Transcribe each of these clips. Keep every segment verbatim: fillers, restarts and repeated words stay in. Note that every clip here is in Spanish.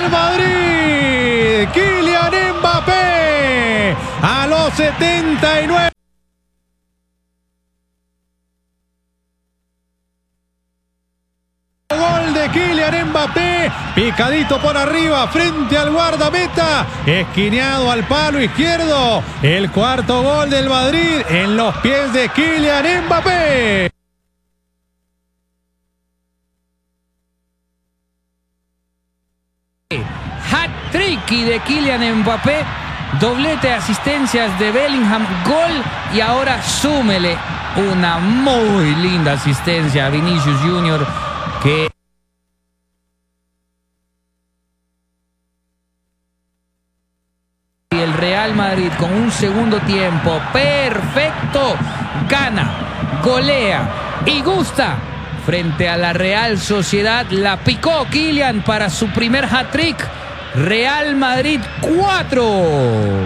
el Madrid. Kylian Mbappé a los setenta y nueve. Gol de Kylian Mbappé, picadito por arriba frente al guardameta, esquineado al palo izquierdo. El cuarto gol del Madrid en los pies de Kylian Mbappé. Hat-trick de Kylian Mbappé, doblete de asistencias de Bellingham, gol y ahora súmele una muy linda asistencia a Vinicius Junior, que el Real Madrid con un segundo tiempo perfecto gana, golea y gusta frente a la Real Sociedad. La picó Kylian para su primer hat-trick. Real Madrid cuatro.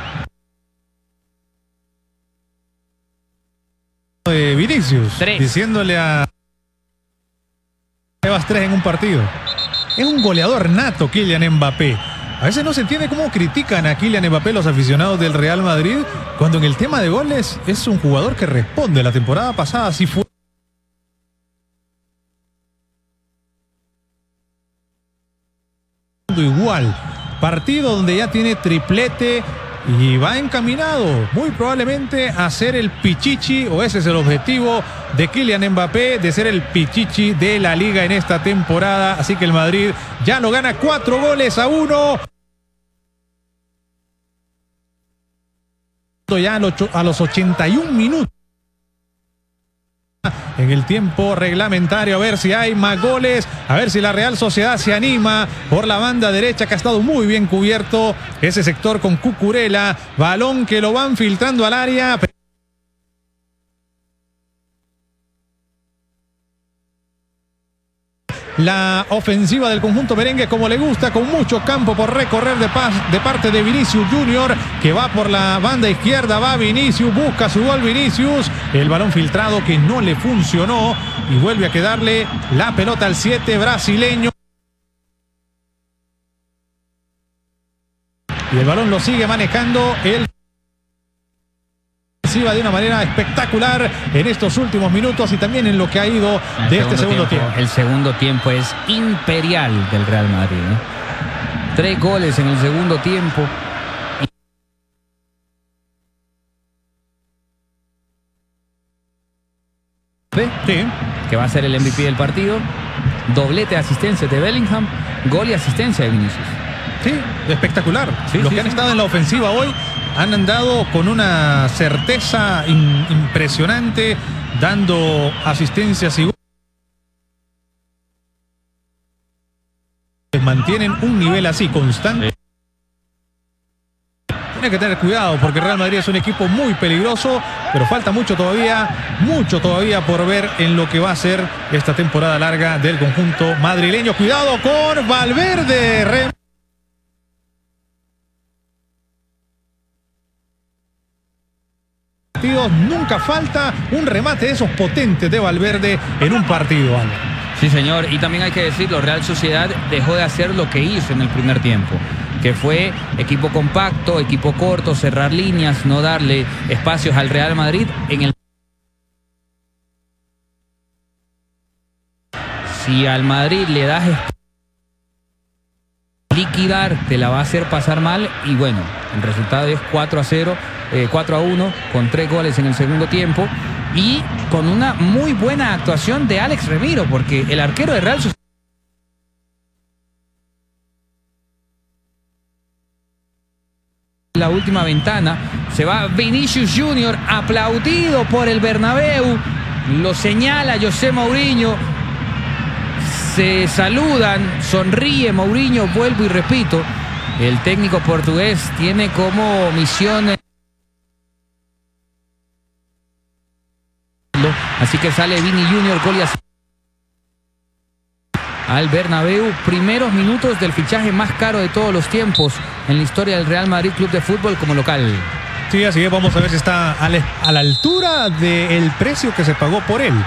De Vinicius, tres. Diciéndole a llevas tres en un partido. Es un goleador nato Kylian Mbappé. A veces no se entiende cómo critican a Kylian Mbappé los aficionados del Real Madrid, cuando en el tema de goles es un jugador que responde. La temporada pasada así fue. Igual, partido donde ya tiene triplete y va encaminado muy probablemente a ser el pichichi, o ese es el objetivo de Kylian Mbappé, de ser el pichichi de la liga en esta temporada. Así que el Madrid ya lo gana cuatro goles a uno. Ya a los ochenta y un minutos en el tiempo reglamentario, a ver si hay más goles, a ver si la Real Sociedad se anima por la banda derecha, que ha estado muy bien cubierto ese sector con Cucurella, balón que lo van filtrando al área. La ofensiva del conjunto merengue como le gusta, con mucho campo por recorrer de, paz, de parte de Vinicius Junior, que va por la banda izquierda, va Vinicius, busca su gol Vinicius, el balón filtrado que no le funcionó y vuelve a quedarle la pelota al siete brasileño. Y el balón lo sigue manejando el de una manera espectacular en estos últimos minutos y también en lo que ha ido el de este segundo tiempo, tiempo. El segundo tiempo es imperial del Real Madrid, ¿eh? Tres goles en el segundo tiempo. Sí. Que va a ser el M V P del partido. Doblete de asistencia de Bellingham, gol y asistencia de Vinicius. Sí, espectacular. Sí, Los sí, que han sí. estado en la ofensiva hoy han andado con una certeza in, impresionante, dando asistencias y mantienen un nivel así constante. Sí. Tiene que tener cuidado porque Real Madrid es un equipo muy peligroso, pero falta mucho todavía, mucho todavía por ver en lo que va a ser esta temporada larga del conjunto madrileño. Cuidado con Valverde. Re Nunca falta un remate de esos potentes de Valverde en un partido, Ale. Sí, señor, y también hay que decirlo, Real Sociedad dejó de hacer lo que hizo en el primer tiempo, que fue equipo compacto, equipo corto, cerrar líneas, no darle espacios al Real Madrid. En el si al Madrid le das liquidar, te la va a hacer pasar mal, y bueno, el resultado es cuatro a cero. Eh, cuatro a uno con tres goles en el segundo tiempo y con una muy buena actuación de Alex Remiro, porque el arquero de Real Sociedad la última ventana, se va Vinicius Junior, aplaudido por el Bernabéu, lo señala José Mourinho, se saludan, sonríe Mourinho, vuelvo y repito, el técnico portugués tiene como misión. Así que sale Vini Junior, gol y asistencia al Bernabéu. Primeros minutos del fichaje más caro de todos los tiempos en la historia del Real Madrid Club de Fútbol como local. Sí, así que vamos a ver si está a la, a la altura del precio que se pagó por él.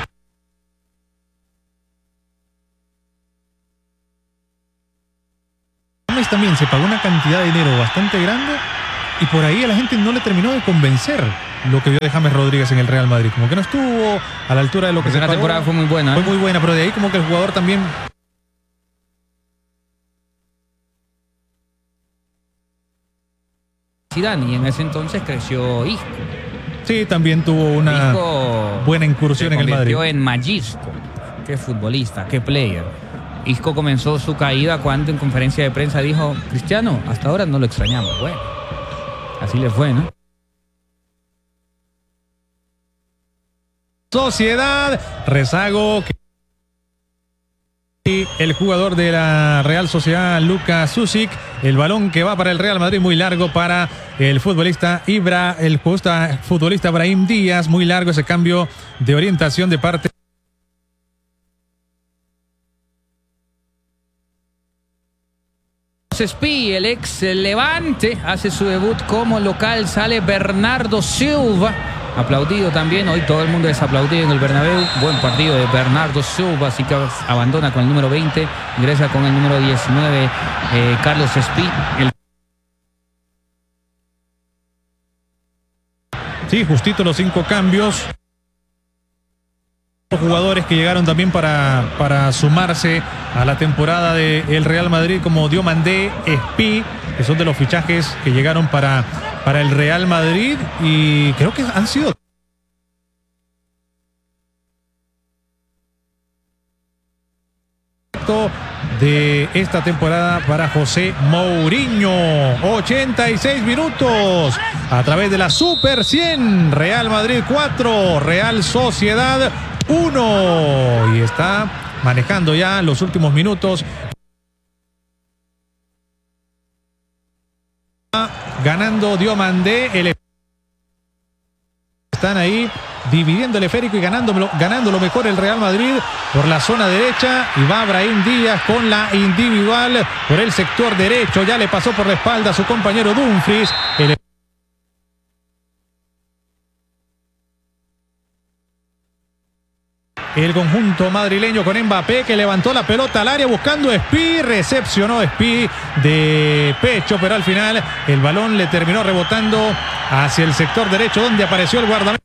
vez también se pagó una cantidad de dinero bastante grande y por ahí a la gente no le terminó de convencer lo que vio de James Rodríguez en el Real Madrid. Como que no estuvo a la altura de lo que se pagó. La temporada fue muy buena. ¿eh? Fue muy buena, pero de ahí como que el jugador también... Zidane, y en ese entonces creció Isco. Sí, también tuvo una Isco buena incursión en el Madrid. Se convirtió en Magisco. Qué futbolista, qué player. Isco comenzó su caída cuando en conferencia de prensa dijo: Cristiano, hasta ahora no lo extrañamos. Bueno, así le fue, ¿no? Sociedad, rezago que el jugador de la Real Sociedad, Luka Sušić, el balón que va para el Real Madrid, muy largo para el futbolista Ibra, el futbolista Brahim Díaz, muy largo ese cambio de orientación de parte. Spi, el ex Levante, hace su debut como local, sale Bernardo Silva, aplaudido también, hoy todo el mundo es aplaudido en el Bernabéu, buen partido de Bernardo Silva, así que abandona con el número veinte, ingresa con el número diecinueve, eh, Carlos Spi. El... Sí, justito los cinco cambios. Jugadores que llegaron también para, para sumarse a la temporada del Real Madrid, como Diomandé, Spi, que son de los fichajes que llegaron para, para el Real Madrid, y creo que han sido de esta temporada para José Mourinho. ochenta y seis minutos a través de la Super cien. Real Madrid cuatro, Real Sociedad uno, y está manejando ya los últimos minutos, ganando Diomandé, el... están ahí dividiendo el esférico y ganándolo, ganándolo mejor el Real Madrid por la zona derecha, y va Brahim Díaz con la individual por el sector derecho, ya le pasó por la espalda a su compañero Dumfries. El El conjunto madrileño con Mbappé, que levantó la pelota al área buscando a Spi, recepcionó Spi de pecho, pero al final el balón le terminó rebotando hacia el sector derecho, donde apareció el guardameta,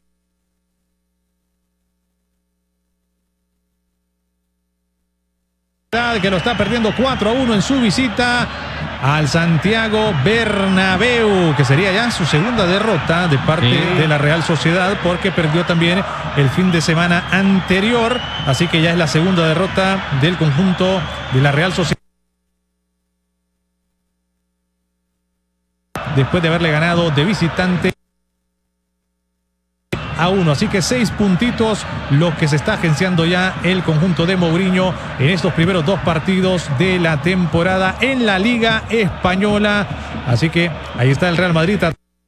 que lo está perdiendo cuatro a uno en su visita al Santiago Bernabéu, que sería ya su segunda derrota de parte sí. de la Real Sociedad, porque perdió también el fin de semana anterior, así que ya es la segunda derrota del conjunto de la Real Sociedad después de haberle ganado de visitante a uno, así que seis puntitos los que se está agenciando ya el conjunto de Mourinho en estos primeros dos partidos de la temporada en la Liga Española. Así que ahí está el Real Madrid.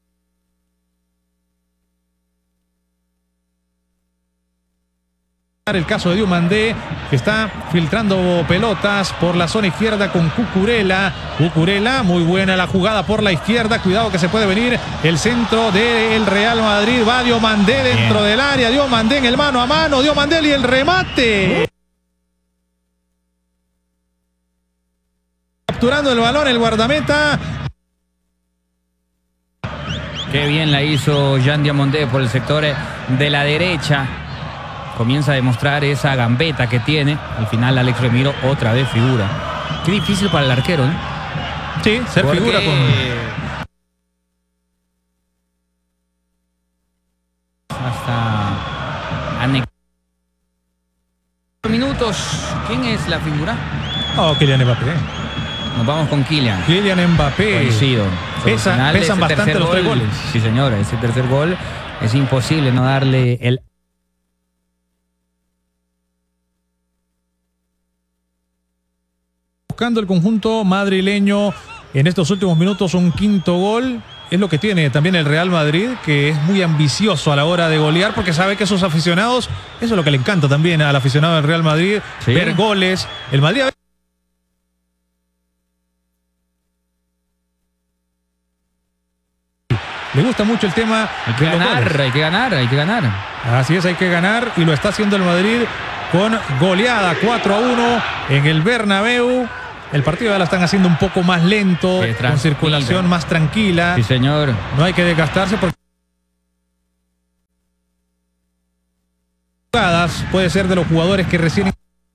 El caso de Diomandé, que está filtrando pelotas por la zona izquierda con Cucurella. Cucurella, muy buena la jugada por la izquierda. Cuidado que se puede venir el centro del Real Madrid. Va Diomandé dentro Bien. del área. Diomandé en el mano a mano. Diomandé y el remate. Capturando el balón el guardameta. Qué bien la hizo Jean Diomandé por el sector de la derecha. Comienza a demostrar esa gambeta que tiene. Al final Alex Remiro otra vez figura. Qué difícil para el arquero, ¿no? Sí, ser Porque... figura con... Hasta... Ane... minutos. ¿Quién es la figura? Oh, Kylian Mbappé. Nos vamos con Kylian. Kylian Mbappé. Coincido. Pesa, final, pesan bastante los tres goles. Sí, señora. Ese tercer gol es imposible no darle el... Buscando el conjunto madrileño en estos últimos minutos un quinto gol. Es lo que tiene también el Real Madrid, que es muy ambicioso a la hora de golear, porque sabe que sus aficionados, eso es lo que le encanta también al aficionado del Real Madrid, sí. ver goles. El Madrid le gusta mucho el tema. Hay que ganar, hay que ganar, hay que ganar. Así es, hay que ganar, y lo está haciendo el Madrid con goleada cuatro a uno en el Bernabéu. el partido ya lo están haciendo un poco más lento, con circulación más tranquila. Sí, señor. No hay que desgastarse porque puede ser de los jugadores que recién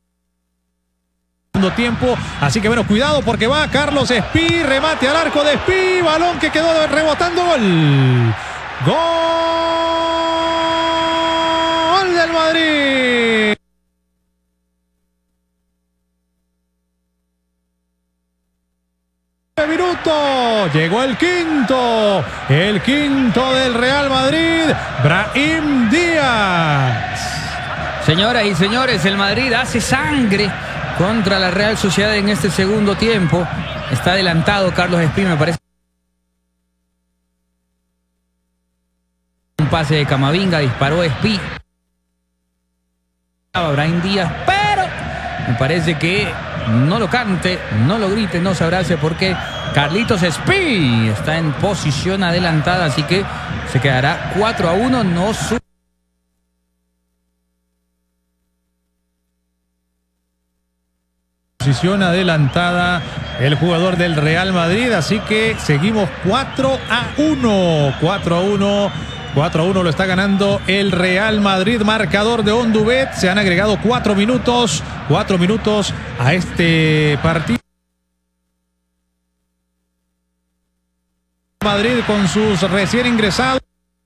tiempo, así que bueno, cuidado porque va Carlos Espí, remate al arco de Espí, balón que quedó rebotando, gol. Gol del Madrid. Minuto, llegó el quinto, el quinto del Real Madrid, Brahim Díaz. Señoras y señores, el Madrid hace sangre contra la Real Sociedad en este segundo tiempo. Está adelantado Carlos Espí, me parece. Un pase de Camavinga, disparó Espí. Brahim Díaz, pero me parece que no lo cante, no lo grite, no se abrace porque Carlitos Espí está en posición adelantada, así que se quedará cuatro a uno, no su posición adelantada el jugador del Real Madrid, así que seguimos cuatro a uno. cuatro a uno. cuatro a uno lo está ganando el Real Madrid, marcador de Ondubet. Se han agregado cuatro minutos, cuatro minutos a este partido. Madrid con sus recién ingresados.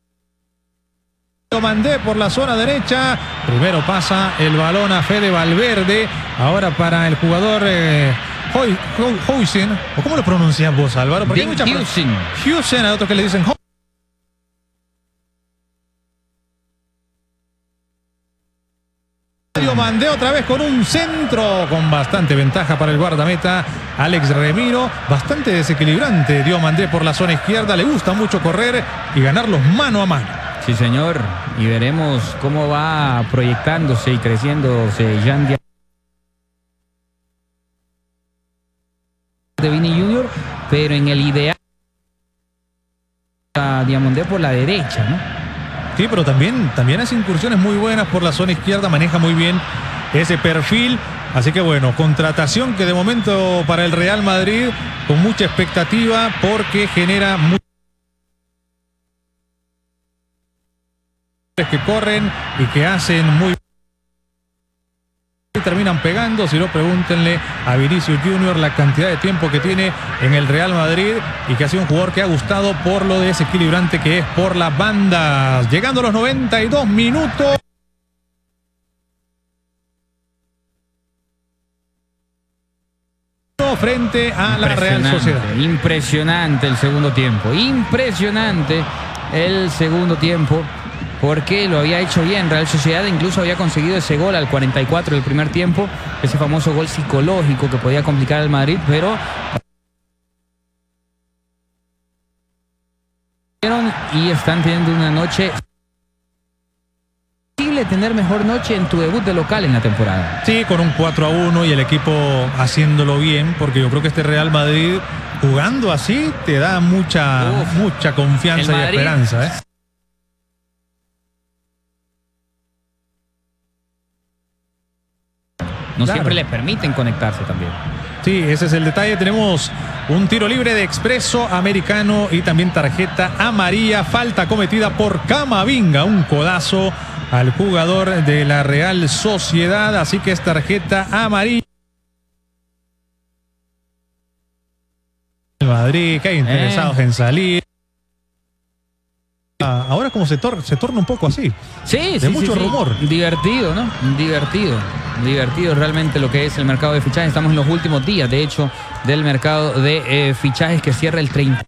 Mandé por la zona derecha. Primero pasa el balón a Fede Valverde. Ahora para el jugador eh, Huijsen. ¿O cómo lo pronuncias vos, Álvaro? Porque hay mucha Huijsen. Huijsen, hay otros que le dicen Mandé otra vez con un centro con bastante ventaja para el guardameta Alex Remiro, bastante desequilibrante. Diomandé por la zona izquierda, le gusta mucho correr y ganarlos mano a mano. Sí, señor, y veremos cómo va proyectándose y creciéndose Jean Dia de Vini junior, pero en el ideal a Diomandé por la derecha, ¿no? Sí, pero también, también hace incursiones muy buenas por la zona izquierda, maneja muy bien ese perfil. Así que bueno, contratación que de momento para el Real Madrid con mucha expectativa porque genera muchos que corren y que hacen muy y terminan pegando. Si no, pregúntenle a Vinicius junior la cantidad de tiempo que tiene en el Real Madrid y que ha sido un jugador que ha gustado por lo desequilibrante que es por las bandas. Llegando a los noventa y dos minutos. Frente a la Real Sociedad. Impresionante el segundo tiempo. Impresionante el segundo tiempo. Porque lo había hecho bien Real Sociedad, incluso había conseguido ese gol al cuarenta y cuatro del primer tiempo, ese famoso gol psicológico que podía complicar al Madrid, pero y están teniendo una noche posible tener mejor noche en tu debut de local en la temporada. Sí, con un cuatro a uno y el equipo haciéndolo bien, porque yo creo que este Real Madrid jugando así te da mucha, Uf, mucha confianza y esperanza, ¿eh? No claro. Siempre le permiten conectarse también. Sí, ese es el detalle. Tenemos un tiro libre de Expreso Americano y también tarjeta amarilla. Falta cometida por Camavinga. Un codazo al jugador de la Real Sociedad. Así que es tarjeta amarilla. El Madrid, que hay interesados eh. en salir. Ahora como se, tor se torna un poco así. Sí, de sí, mucho sí, rumor. Sí. Divertido, ¿no? Divertido. Divertido realmente lo que es el mercado de fichajes. Estamos en los últimos días, de hecho, del mercado de eh, fichajes que cierra el treinta.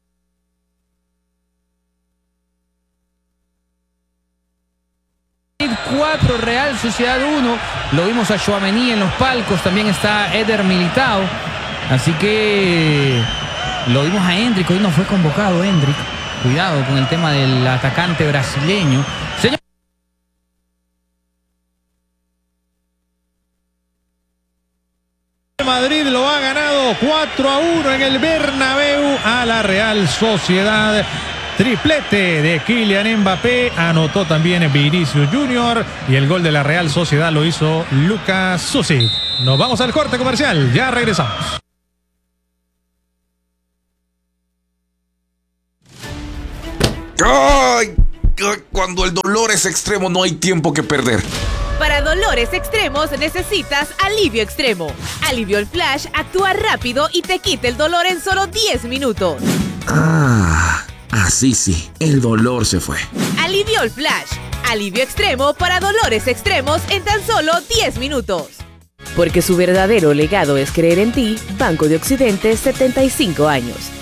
cuatro, Real Sociedad uno. Lo vimos a Tchouaméni en los palcos. También está Eder Militao. Así que lo vimos a Endrick. Hoy no fue convocado Endrick. Cuidado con el tema del atacante brasileño. Señor. Madrid lo ha ganado cuatro a uno en el Bernabéu a la Real Sociedad. Triplete de Kylian Mbappé, anotó también Vinicius junior y el gol de la Real Sociedad lo hizo Lucas Susic. Nos vamos al corte comercial, ya regresamos. ¡Ay! Cuando el dolor es extremo no hay tiempo que perder. Para dolores extremos necesitas Alivio Extremo. Alivio Flash actúa rápido y te quita el dolor en solo diez minutos. Ah, así sí, el dolor se fue. Alivio Flash. Alivio Extremo para dolores extremos en tan solo diez minutos. Porque su verdadero legado es creer en ti, Banco de Occidente, setenta y cinco años.